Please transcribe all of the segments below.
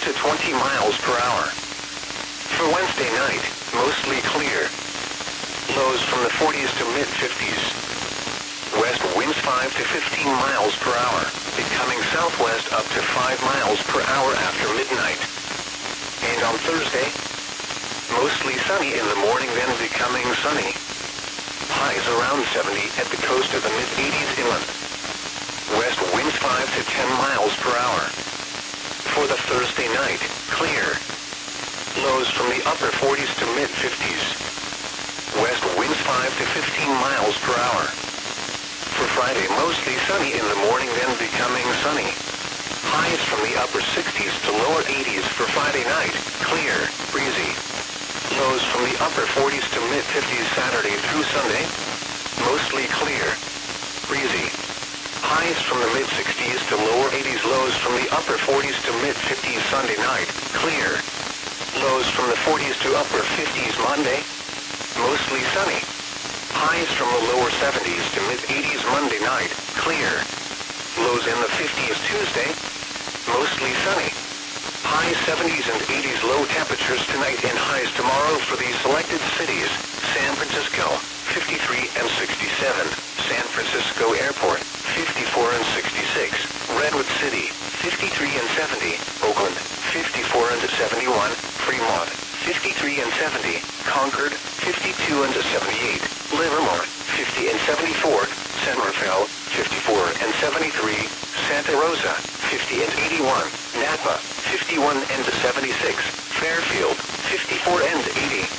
to 20 miles per hour. For Wednesday night, mostly clear. Lows from the 40s to mid-50s. West winds 5 to 15 miles per hour, becoming southwest up to 5 miles per hour after midnight. And on Thursday, mostly sunny in the morning, then becoming sunny. Highs around 70 at the coast of the mid-80s inland. West winds 5 to 10 miles per hour. For the Thursday night, clear. Lows from the upper 40s to mid-50s. West winds 5 to 15 miles per hour. For Friday, mostly sunny in the morning, then becoming sunny. Highs from the upper 60s to lower 80s for Friday night, clear, breezy. Lows from the upper 40s to mid-50s Saturday through Sunday, mostly clear, breezy. Highs from the mid-60s to lower 80s, lows from the upper 40s to mid-50s Sunday night, clear. Lows from the 40s to upper 50s Monday, mostly sunny. Highs from the lower 70s to mid-80s Monday night, clear. Lows in the 50s Tuesday, mostly sunny. Highs 70s and 80s, low temperatures tonight and highs tomorrow for these selected cities: San Francisco, 53 and 67, San Francisco Airport, 54 and 66, Redwood City, 53 and 70, Oakland, 54 and 71, Fremont, 53 and 70, Concord, 52 and 78, Livermore, 50 and 74, San Rafael, 54 and 73, Santa Rosa, 50 and 81, Napa, 51 and 76, Fairfield, 54 and 80.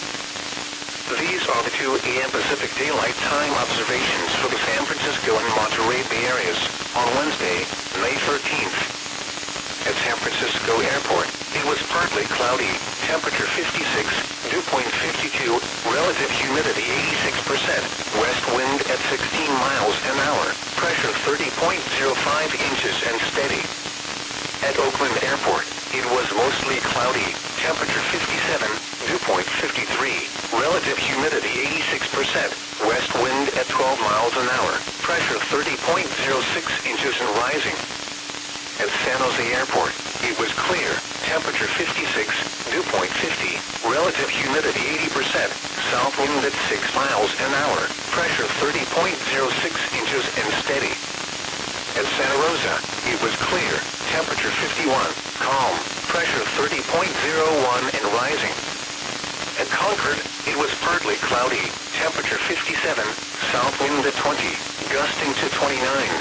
These are the 2 a.m. Pacific Daylight Time observations for the San Francisco and Monterey Bay areas on Wednesday, May 13th. At San Francisco Airport, it was partly cloudy, temperature 56, dew point 52, relative humidity 86%, west wind at 16 miles an hour, pressure 30.05 inches and steady. At Oakland Airport, it was mostly cloudy, temperature 57, dew point 53, relative humidity 86%, west wind at 12 miles an hour, pressure 30.06 inches and rising. At San Jose Airport, it was clear, temperature 56, dew point 50, relative humidity 80%, south wind at 6 miles an hour, pressure 30.06 inches and steady. At Santa Rosa, it was clear, temperature 51, calm, pressure 30.01 and rising. At Concord, it was partly cloudy, temperature 57, south wind at 20, gusting to 29.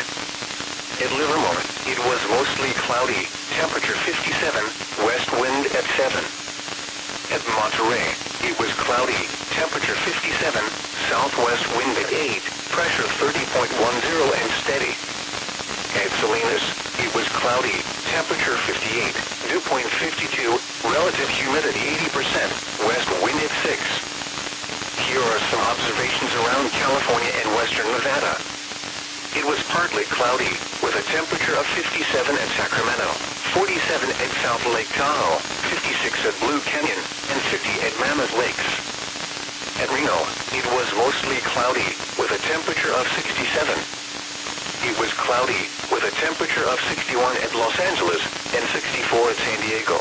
At Livermore, it was mostly cloudy, temperature 57, west wind at 7. At Monterey, it was cloudy, temperature 57, southwest wind at 8, pressure 30.10 and steady. At Salinas, it was cloudy, temperature 58, dew point 52, relative humidity 80%, west wind at 6. Here are some observations around California and western Nevada. It was partly cloudy, with a temperature of 57 at Sacramento, 47 at South Lake Tahoe, 56 at Blue Canyon, and 50 at Mammoth Lakes. At Reno, it was mostly cloudy, with a temperature of 67. It was cloudy, with a temperature of 61 at Los Angeles, and 64 at San Diego.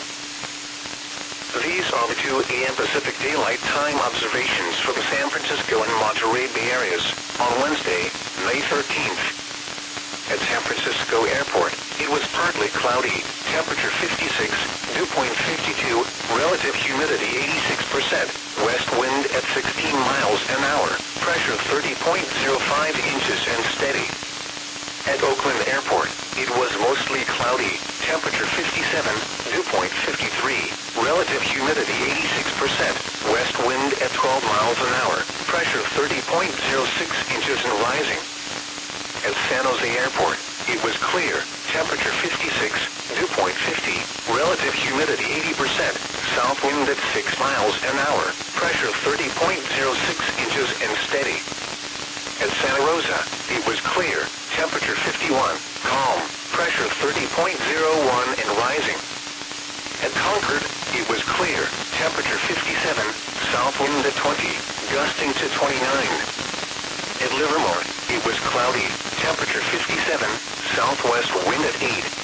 These are the 2 a.m. Pacific Daylight Time observations for the San Francisco and Monterey Bay areas on Wednesday, May 13th. At San Francisco Airport, it was partly cloudy, temperature 56, dew point 52, relative humidity 86%, west wind at 16 miles an hour, pressure 30.05 inches and steady. At Oakland Airport, it was mostly cloudy, temperature 57, dew point 53, relative humidity 86%, west wind at 12 miles an hour, pressure 30.06 inches and rising. At San Jose Airport, it was clear, temperature 56, dew point 50, relative humidity 80%, south wind at 6 miles an hour, pressure 30.06 inches and steady. At Santa Rosa, it was clear, temperature 51, calm, pressure 30.01 and rising. At Concord, it was clear, temperature 57, south wind at 20, gusting to 29. At Livermore, it was cloudy, temperature 57, southwest wind at 8,